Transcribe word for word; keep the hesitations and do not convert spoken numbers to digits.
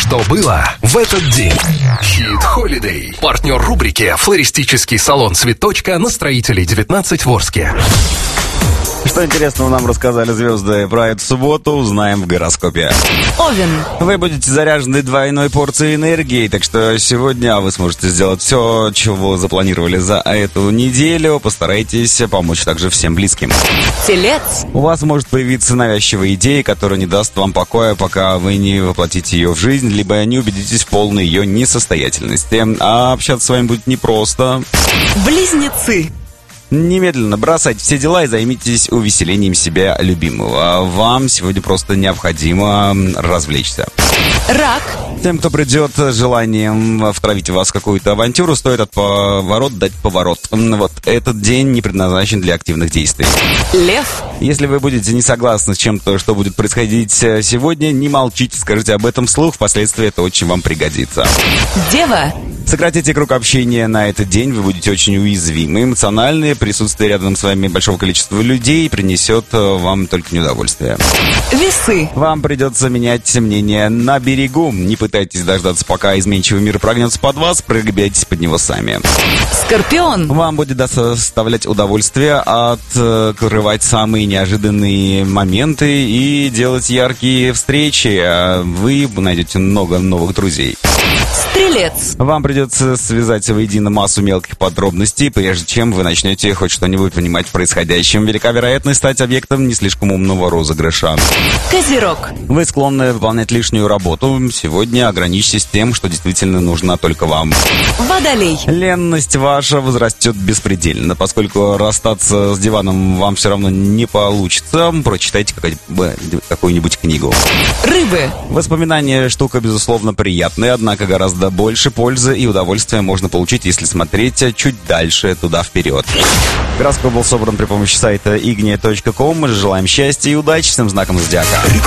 что было в этот день. Hit Holiday. Партнер рубрики «Флористический салон Цветочка» на Строителей девятнадцать в Орске. Что интересного нам рассказали звезды про эту субботу, узнаем в гороскопе. Овен. Вы будете заряжены двойной порцией энергии, так что сегодня вы сможете сделать все, чего запланировали за эту неделю. Постарайтесь помочь также всем близким. Телец. У вас может появиться навязчивая идея, которая не даст вам покоя, пока вы не воплотите ее в жизнь, либо не убедитесь в полной ее несостоятельности. А общаться с вами будет непросто. Близнецы. Немедленно бросайте все дела и займитесь увеселением себя любимого. Вам сегодня просто необходимо развлечься. Рак. Тем, кто придет с желанием втравить в вас какую-то авантюру, стоит от поворота дать поворот. Вот этот день не предназначен для активных действий. Лев. Если вы будете не согласны с чем-то, что будет происходить сегодня, не молчите, скажите об этом вслух, впоследствии это очень вам пригодится. Дева. Сократите круг общения на этот день, вы будете очень уязвимы. Эмоциональное присутствие рядом с вами большого количества людей принесет вам только неудовольствие. Весы. Вам придется менять мнение на берегу. Не пытайтесь дождаться, пока изменчивый мир прогнется под вас, прогибайтесь под него сами. Скорпион. Вам будет доставлять удовольствие открывать самые неожиданные моменты и делать яркие встречи. Вы найдете много новых друзей. Стрелец. Вам придется связать воедино массу мелких подробностей, прежде чем вы начнете хоть что-нибудь понимать в происходящем. Велика вероятность стать объектом не слишком умного розыгрыша. Козерог. Вы склонны выполнять лишнюю работу. Сегодня ограничьтесь тем, что действительно нужно только вам. Водолей. Ленность ваша возрастет беспредельно, поскольку расстаться с диваном вам все равно не получится. Прочитайте какую-нибудь книгу. Рыбы. Воспоминания штука, безусловно, приятная, однако гораздо больше пользы и удовольствия можно получить, если смотреть чуть дальше, туда вперед. Гороскоп был собран при помощи сайта игния точка ком. Мы желаем счастья и удачи всем знаком зодиака.